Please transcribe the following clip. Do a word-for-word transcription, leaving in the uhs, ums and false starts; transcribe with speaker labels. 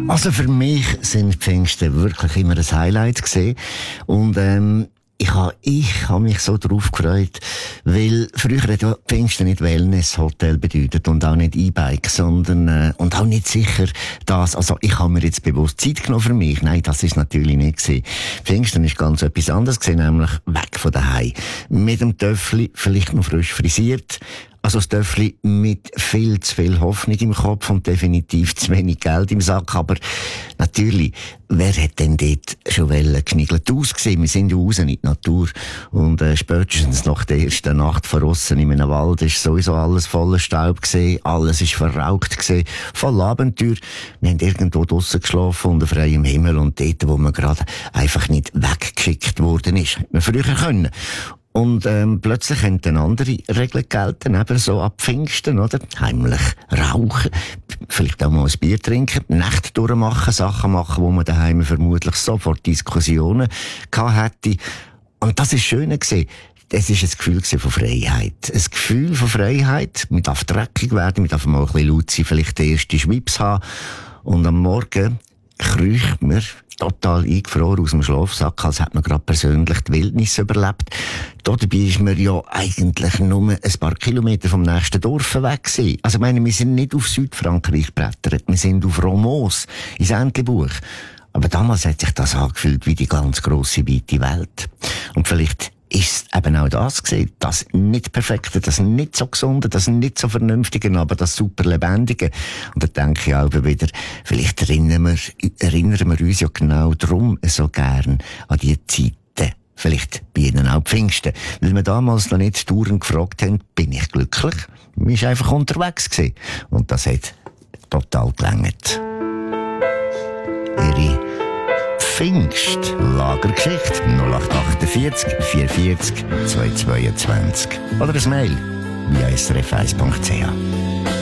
Speaker 1: Also für mich sind Pfingsten wirklich immer ein Highlight gewesen. Und ähm, ich habe ich ha mich so drauf gefreut, weil früher hat ja Pfingsten nicht Wellness-Hotel bedeutet und auch nicht E-Bike, sondern äh, und auch nicht sicher das, also ich habe mir jetzt bewusst Zeit genommen für mich. Nein, das ist natürlich nicht gewesen. Pfingsten ist ganz etwas anderes gewesen, nämlich weg von daheim. Mit dem Töffli, vielleicht noch frisch frisiert. Also das Töffli mit viel zu viel Hoffnung im Kopf und definitiv zu wenig Geld im Sack. Aber natürlich, wer hat denn dort schon geschniegelt ausgesehen? Wir sind ja raus in die Natur. Und äh, spätestens nach der ersten Nacht verrossen in einem Wald ist sowieso alles voller Staub gewesen. Alles ist verraucht gewesen. Voll Abenteuer. Wir haben irgendwo draussen geschlafen unter freiem Himmel und dort, wo man gerade einfach nicht weggeschickt worden ist. Hätte man früher können. Und ähm, plötzlich haben dann andere Regeln gelten, eben so ab Pfingsten, oder? Heimlich rauchen, vielleicht auch mal ein Bier trinken, Nächte durchmachen, Sachen machen, wo man daheim vermutlich sofort Diskussionen gehabt hätte. Und das ist schön gewesen. Es war ein Gefühl von Freiheit. Ein Gefühl von Freiheit. Man darf dreckig werden, man darf mal ein bisschen laut sein, vielleicht den ersten Schwips haben. Und am Morgen kriecht man total eingefroren aus dem Schlafsack, als hätte man gerade persönlich die Wildnis überlebt. Da dabei ist man ja eigentlich nur ein paar Kilometer vom nächsten Dorf weg gewesen. Also ich meine, wir sind nicht auf Südfrankreich gebrettert, wir sind auf Romos, ins Entlebuch. Aber damals hat sich das angefühlt wie die ganz grosse, weite Welt. Und vielleicht ist es eben auch das gewesen, das nicht Perfekte, das nicht so Gesunde, das nicht so Vernünftige, aber das super Lebendige. Und da denke ich auch wieder, vielleicht erinnern wir, erinnern wir uns ja genau darum so gern an die Zeiten. Vielleicht bei Ihnen auch Pfingsten. Weil wir damals noch nicht Touren gefragt haben, bin ich glücklich? Man war einfach unterwegs gewesen. Und das hat total gelangt. Ihre Pfingst-Lagergeschichte null acht achtundvierzig vierundvierzig zweihundertzweiundzwanzig oder ein Mail via s r f eins punkt c h.